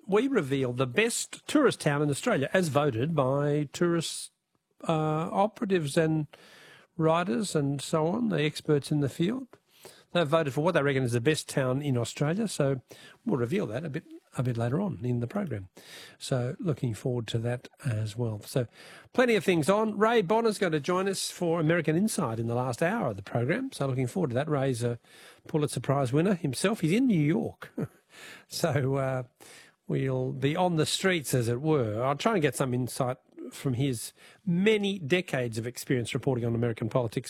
we reveal the best tourist town in Australia, as voted by tourist operatives and writers and so on, the experts in the field. They've voted for what they reckon is the best town in Australia, so we'll reveal that a bit later on in the program. So looking forward to that as well. So plenty of things on. Ray Bonner's going to join us for American Insight in the last hour of the program, so looking forward to that. Ray's a Pulitzer Prize winner himself. He's in New York. So we'll be on the streets, as it were. I'll try and get some insight from his many decades of experience reporting on American politics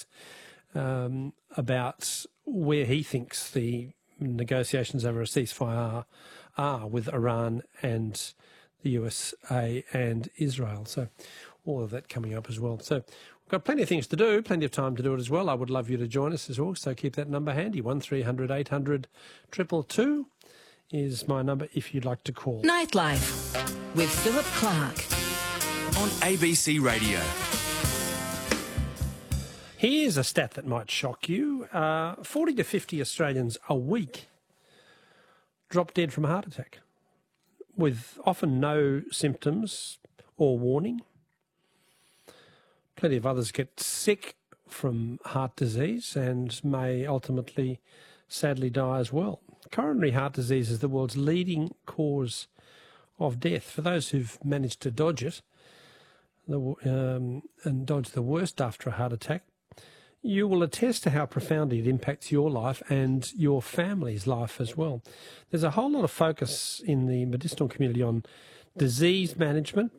about where he thinks the negotiations over a ceasefire are with Iran and the USA and Israel. So all of that coming up as well. So we've got plenty of things to do, plenty of time to do it as well. I would love you to join us as well, so keep that number handy. 1300 800 222 is my number if you'd like to call. Nightlife with Philip Clark on ABC Radio. Here's a stat that might shock you. 40 to 50 Australians a week drop dead from a heart attack, with often no symptoms or warning. Plenty of others get sick from heart disease and may ultimately, sadly, die as well. Coronary heart disease is the world's leading cause of death. For those who've managed to dodge it and dodge the worst after a heart attack, you will attest to how profoundly it impacts your life and your family's life as well. There's a whole lot of focus in the medicinal community on disease management.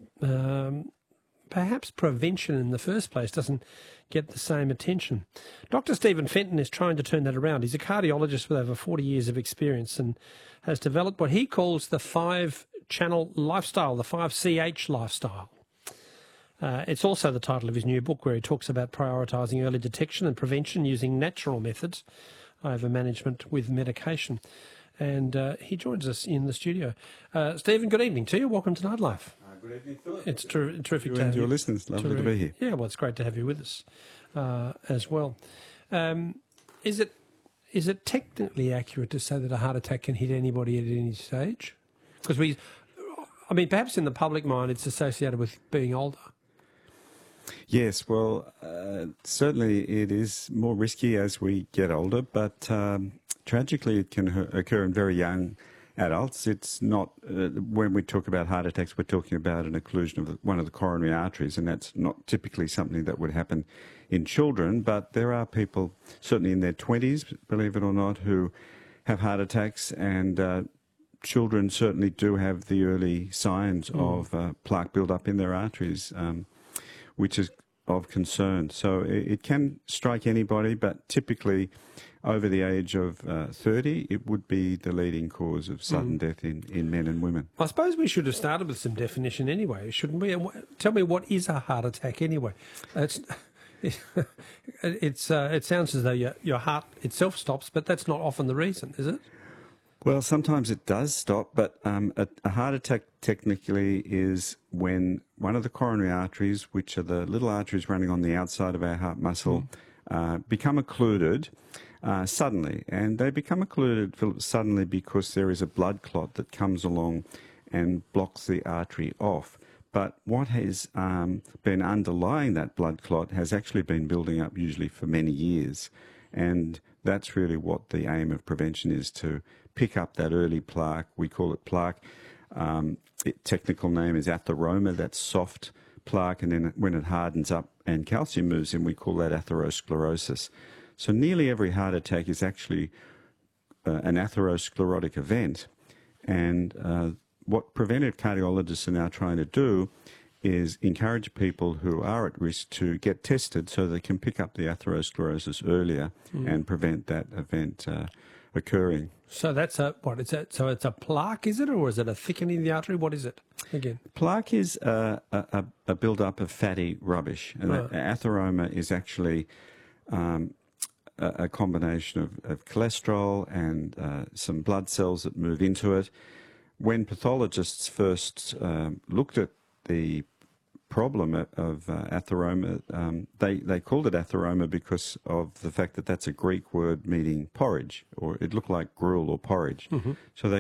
Perhaps prevention in the first place doesn't get the same attention. Dr. Stephen Fenton is trying to turn that around. He's a cardiologist with over 40 years of experience and has developed what he calls the 5-channel lifestyle, the 5CH lifestyle. It's also the title of his new book, where he talks about prioritising early detection and prevention using natural methods over management with medication. And he joins us in the studio. Stephen, good evening to you. Welcome to Nightlife. Good evening, Philip. It's terrific to have your you. listeners. Lovely to be here. Yeah, well, it's great to have you with us as well. Is it technically accurate to say that a heart attack can hit anybody at any stage? Because perhaps in the public mind it's associated with being older. Yes, well, certainly it is more risky as we get older, but tragically it can occur in very young adults. It's not, when we talk about heart attacks, we're talking about an occlusion of one of the coronary arteries, and that's not typically something that would happen in children, but there are people, certainly in their 20s, believe it or not, who have heart attacks, and children certainly do have the early signs of plaque build-up in their arteries, which is of concern. So it can strike anybody, but typically over the age of 30, it would be the leading cause of sudden death in men and women. I suppose we should have started with some definition anyway, shouldn't we? Tell me, what is a heart attack anyway? It sounds as though your heart itself stops, but that's not often the reason, is it? Well, sometimes it does stop, but a heart attack technically is when one of the coronary arteries, which are the little arteries running on the outside of our heart muscle, become occluded suddenly. And they become occluded, Philip, suddenly because there is a blood clot that comes along and blocks the artery off. But what has been underlying that blood clot has actually been building up usually for many years. And that's really what the aim of prevention is, to pick up that early plaque. We call it plaque. Its technical name is atheroma, that's soft plaque, and then when it hardens up and calcium moves in, we call that atherosclerosis. So nearly every heart attack is actually an atherosclerotic event, and what preventive cardiologists are now trying to do is encourage people who are at risk to get tested so they can pick up the atherosclerosis earlier and prevent that event occurring. So that's what is that? So it's a plaque, is it, or is it a thickening of the artery? What is it again? Plaque is a build-up of fatty rubbish, and atheroma is actually a combination of cholesterol and some blood cells that move into it. When pathologists first looked at the problem of atheroma, they called it atheroma because of the fact that that's a Greek word meaning porridge, or it looked like gruel or porridge. So they